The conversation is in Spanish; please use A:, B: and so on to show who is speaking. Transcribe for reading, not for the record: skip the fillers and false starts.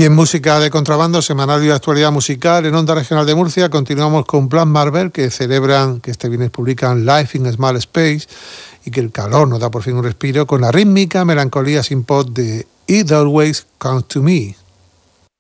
A: Y en música de contrabando, semanal de actualidad musical en Onda Regional de Murcia, continuamos con Black Marble, que celebran que este viernes publican Life in a Small Space y que el calor nos da por fin un respiro con la rítmica melancolía sin pot de It Always Comes to Me.